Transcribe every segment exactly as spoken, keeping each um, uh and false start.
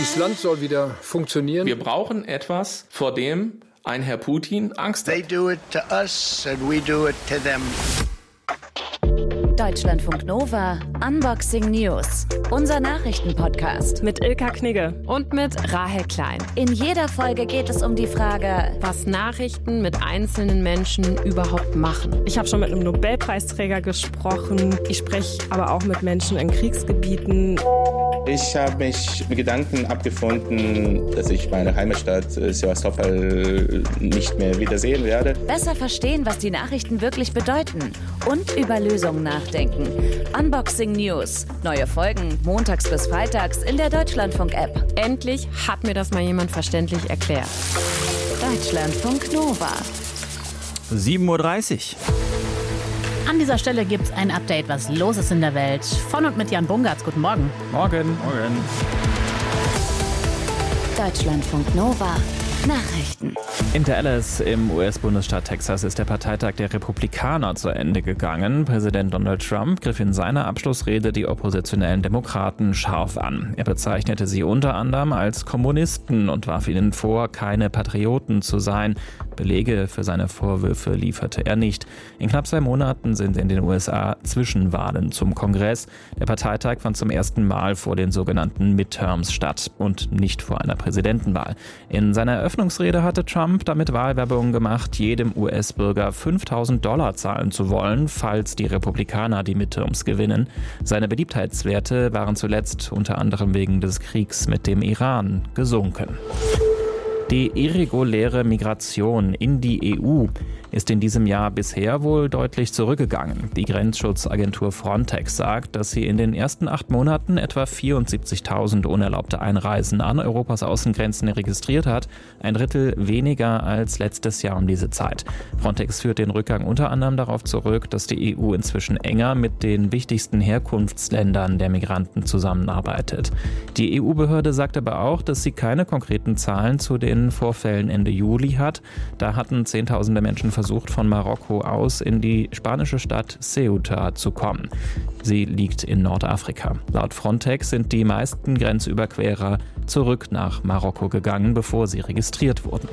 Dieses Land soll wieder funktionieren. Wir brauchen etwas, vor dem ein Herr Putin Angst hat. They do it to us and we do it to them. Deutschlandfunk Nova Unboxing News. Unser Nachrichtenpodcast mit Ilka Knigge und mit Rahel Klein. In jeder Folge geht es um die Frage, was Nachrichten mit einzelnen Menschen überhaupt machen. Ich habe schon mit einem Nobelpreisträger gesprochen. Ich spreche aber auch mit Menschen in Kriegsgebieten. Ich habe mich mit Gedanken abgefunden, dass ich meine Heimatstadt Sewastopol nicht mehr wiedersehen werde. Besser verstehen, was die Nachrichten wirklich bedeuten und über Lösungen nachdenken. Unboxing News. Neue Folgen montags bis freitags in der Deutschlandfunk-App. Endlich hat mir das mal jemand verständlich erklärt. Deutschlandfunk Nova. sieben Uhr dreißig. An dieser Stelle gibt es ein Update, was los ist in der Welt. Von und mit Jan Bungartz. Guten Morgen. Morgen. Morgen. Deutschlandfunk Nova. Nachrichten. In Dallas im U S-Bundesstaat Texas ist der Parteitag der Republikaner zu Ende gegangen. Präsident Donald Trump griff in seiner Abschlussrede die oppositionellen Demokraten scharf an. Er bezeichnete sie unter anderem als Kommunisten und warf ihnen vor, keine Patrioten zu sein. Belege für seine Vorwürfe lieferte er nicht. In knapp zwei Monaten sind in den U S A Zwischenwahlen zum Kongress. Der Parteitag fand zum ersten Mal vor den sogenannten Midterms statt und nicht vor einer Präsidentenwahl. In seiner Eröffnungsrede hatte Trump damit Wahlwerbung gemacht, jedem U S-Bürger fünftausend Dollar zahlen zu wollen, falls die Republikaner die Midterms gewinnen. Seine Beliebtheitswerte waren zuletzt unter anderem wegen des Kriegs mit dem Iran gesunken. Die irreguläre Migration in die E U ist in diesem Jahr bisher wohl deutlich zurückgegangen. Die Grenzschutzagentur Frontex sagt, dass sie in den ersten acht Monaten etwa vierundsiebzigtausend unerlaubte Einreisen an Europas Außengrenzen registriert hat, ein Drittel weniger als letztes Jahr um diese Zeit. Frontex führt den Rückgang unter anderem darauf zurück, dass die E U inzwischen enger mit den wichtigsten Herkunftsländern der Migranten zusammenarbeitet. Die E U-Behörde sagt aber auch, dass sie keine konkreten Zahlen zu den Vorfällen Ende Juli hat. Da hatten Zehntausende Menschen versucht, von Marokko aus in die spanische Stadt Ceuta zu kommen. Sie liegt in Nordafrika. Laut Frontex sind die meisten Grenzüberquerer zurück nach Marokko gegangen, bevor sie registriert wurden.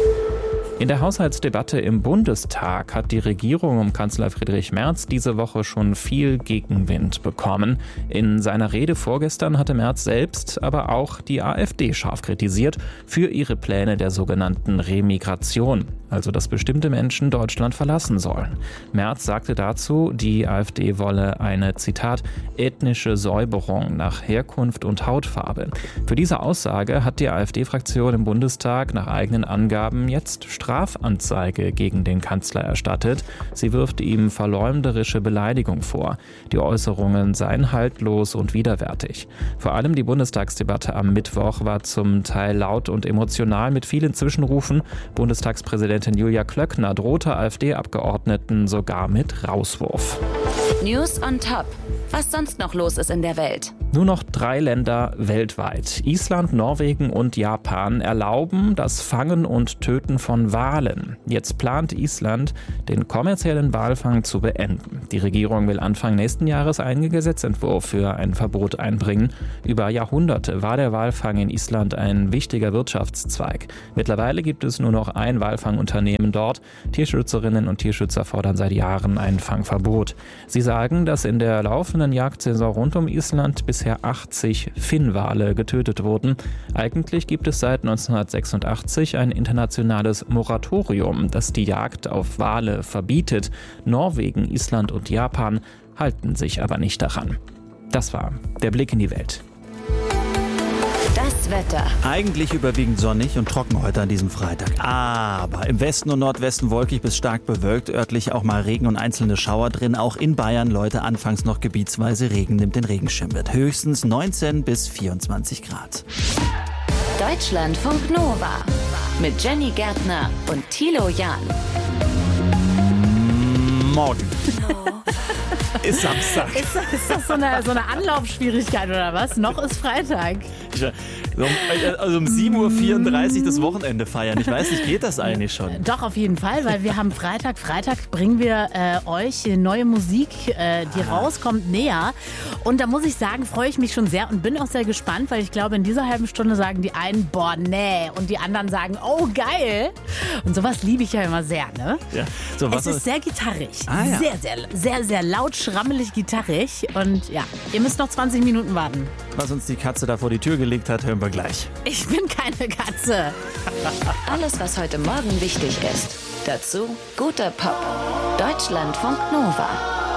In der Haushaltsdebatte im Bundestag hat die Regierung um Kanzler Friedrich Merz diese Woche schon viel Gegenwind bekommen. In seiner Rede vorgestern hatte Merz selbst aber auch die AfD scharf kritisiert für ihre Pläne der sogenannten Remigration, also dass bestimmte Menschen Deutschland verlassen sollen. Merz sagte dazu, die AfD wolle eine, Zitat, ethnische Säuberung nach Herkunft und Hautfarbe. Für diese Aussage hat die AfD-Fraktion im Bundestag nach eigenen Angaben jetzt Strafanzeige gegen den Kanzler erstattet. Sie wirft ihm verleumderische Beleidigung vor. Die Äußerungen seien haltlos und widerwärtig. Vor allem die Bundestagsdebatte am Mittwoch war zum Teil laut und emotional mit vielen Zwischenrufen. Bundestagspräsidentin Julia Klöckner drohte AfD-Abgeordneten sogar mit Rauswurf. News on top. Was sonst noch los ist in der Welt? Nur noch drei Länder weltweit, Island, Norwegen und Japan, erlauben das Fangen und Töten von Walen. Jetzt plant Island, den kommerziellen Walfang zu beenden. Die Regierung will Anfang nächsten Jahres einen Gesetzentwurf für ein Verbot einbringen. Über Jahrhunderte war der Walfang in Island ein wichtiger Wirtschaftszweig. Mittlerweile gibt es nur noch ein Walfangunternehmen dort. Tierschützerinnen und Tierschützer fordern seit Jahren ein Fangverbot. Sie sagen, dass in der laufenden Jagdsaison rund um Island bisher achtzig Finnwale getötet wurden. Eigentlich gibt es seit neunzehnhundertsechsundachtzig ein internationales Moratorium, das die Jagd auf Wale verbietet. Norwegen, Island und Japan halten sich aber nicht daran. Das war der Blick in die Welt. Das Wetter. Eigentlich überwiegend sonnig und trocken heute an diesem Freitag. Aber im Westen und Nordwesten wolkig bis stark bewölkt, örtlich auch mal Regen und einzelne Schauer drin. Auch in Bayern, Leute, anfangs noch gebietsweise Regen, nimmt den Regenschirm mit. Höchstens neunzehn bis vierundzwanzig Grad. Deutschlandfunk Nova mit Jenny Gärtner und Thilo Jahn. Morgen. Ist Samstag. Ist das, ist das so, eine, so eine Anlaufschwierigkeit oder was? Noch ist Freitag. Ich, also um sieben Uhr vierunddreißig das Wochenende feiern. Ich weiß nicht, geht das eigentlich schon? Doch, auf jeden Fall, weil wir haben Freitag. Freitag bringen wir äh, euch neue Musik, äh, die ah. rauskommt, näher. Und da muss ich sagen, freue ich mich schon sehr und bin auch sehr gespannt, weil ich glaube, in dieser halben Stunde sagen die einen, boah, nee. Und die anderen sagen, oh, geil. Und sowas liebe ich ja immer sehr, ne? Ja. So, was es ist sehr gitarrig. Ah, ja. Sehr, sehr, sehr, sehr laut, schrammelig, gitarrig. Und ja, ihr müsst noch zwanzig Minuten warten. Was uns die Katze da vor die Tür gelegt hat, hören wir gleich. Ich bin keine Katze. Alles, was heute Morgen wichtig ist. Dazu guter Pop. Deutschlandfunk Nova.